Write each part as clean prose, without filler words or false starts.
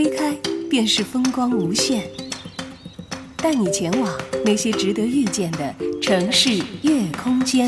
推开，便是风光无限。带你前往那些值得遇见的城市夜空间。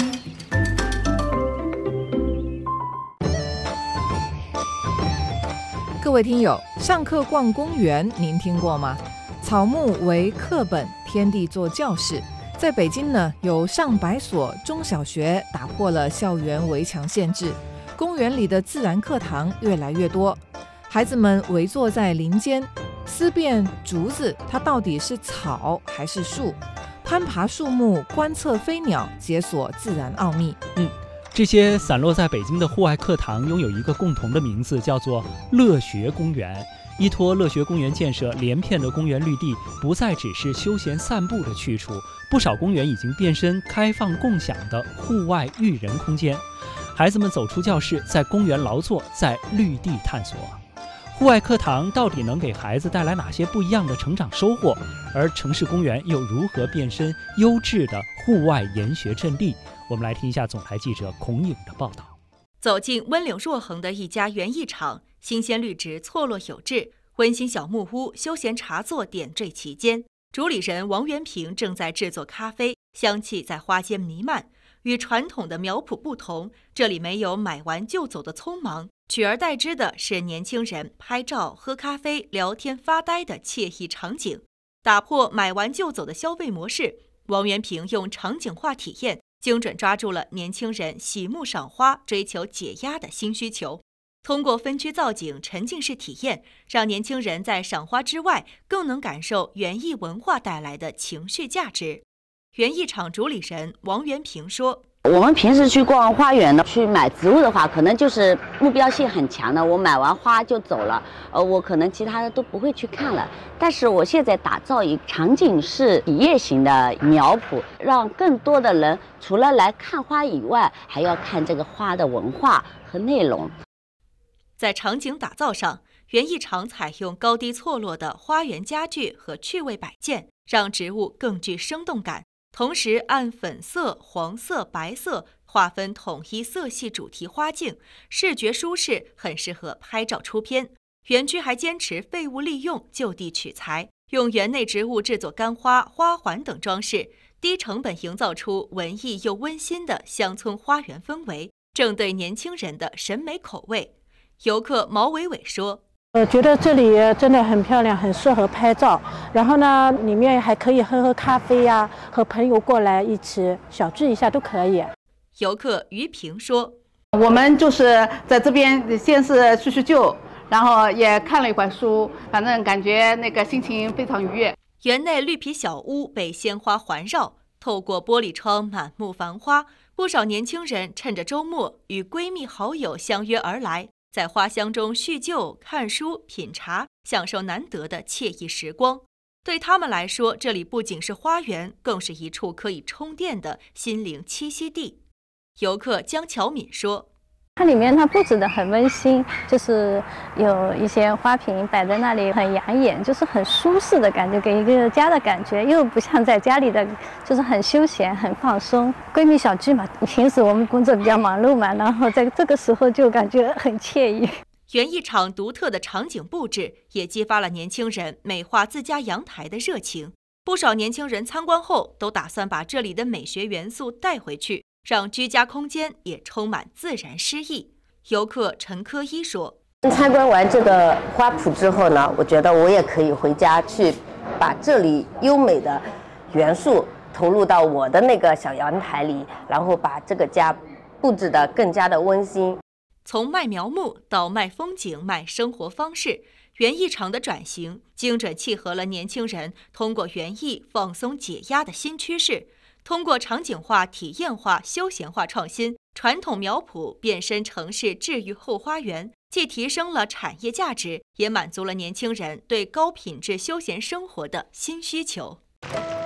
各位听友，上课逛公园，您听过吗？草木为课本，天地作教室。在北京呢，有上百所中小学打破了校园围墙限制，公园里的自然课堂越来越多。孩子们围坐在林间，思辨竹子它到底是草还是树，攀爬树木，观测飞鸟，解锁自然奥秘。 这些散落在北京的户外课堂拥有一个共同的名字，叫做乐学公园。依托乐学公园建设，连片的公园绿地不再只是休闲散步的去处，不少公园已经变身开放共享的户外育人空间。孩子们走出教室，在公园劳作，在绿地探索。户外课堂到底能给孩子带来哪些不一样的成长收获？而城市公园又如何变身优质的户外研学阵地？我们来听一下总台记者孔颖的报道。 走进温岭若衡的一家园艺场，新鲜绿植错落有致，温馨小木屋，休闲茶座点缀其间。主理人王元平正在制作咖啡，香气在花间弥漫。与传统的苗圃不同，这里没有买完就走的匆忙，取而代之的是年轻人拍照、喝咖啡、聊天、发呆的惬意场景。打破买完就走的消费模式，王元平用场景化体验，精准抓住了年轻人洗沐赏花、追求解压的新需求。通过分区造景、沉浸式体验，让年轻人在赏花之外，更能感受园艺文化带来的情绪价值。园艺场主理人王元平说：“ 我们平时去逛花园呢，去买植物的话，可能就是目标性很强的，我买完花就走了，我可能其他的都不会去看了。但是我现在打造一个场景式体验型的苗圃，让更多的人除了来看花以外，还要看这个花的文化和内容。” 在场景打造上，园艺场采用高低错落的花园家具和趣味摆件，让植物更具生动感。同时按粉色、黄色、白色划分统一色系主题花径，视觉舒适，很适合拍照出片。园区还坚持废物利用、就地取材，用园内植物制作干花、花环等装饰，低成本营造出文艺又温馨的乡村花园氛围，正对年轻人的审美口味。游客毛伟伟说：“ 我觉得这里真的很漂亮，很适合拍照。然后呢，里面还可以喝咖啡呀，和朋友过来一起小聚一下都可以。” 游客于平说：“ 我们就是在这边先是叙叙旧，然后也看了一会儿书，反正感觉那个心情非常愉悦。” 园内绿皮小屋被鲜花环绕，透过玻璃窗满目繁花，不少年轻人趁着周末与闺蜜好友相约而来。在花香中叙旧、看书、品茶，享受难得的惬意时光。对他们来说，这里不仅是花园，更是一处可以充电的心灵栖息地。游客江巧敏说：“ 它里面布置得很温馨，就是有一些花瓶摆在那里，很养眼，就是很舒适的感觉，给一个家的感觉，又不像在家里的，就是很休闲、很放松。闺蜜小聚嘛，平时我们工作比较忙碌嘛，然后在这个时候就感觉很惬意。” 园艺场独特的场景布置也激发了年轻人美化自家阳台的热情。不少年轻人参观后都打算把这里的美学元素带回去，让居家空间也充满自然诗意。游客陈科一说：“ 参观完这个花圃之后呢，我觉得我也可以回家去把这里优美的元素投入到我的那个小阳台里，然后把这个家布置得更加的温馨。” 从卖苗木到卖风景、卖生活方式，园艺场的转型精准契合了年轻人通过园艺放松解压的新趋势。通过场景化、体验化、休闲化创新，传统苗圃变身城市治愈后花园，既提升了产业价值，也满足了年轻人对高品质休闲生活的新需求。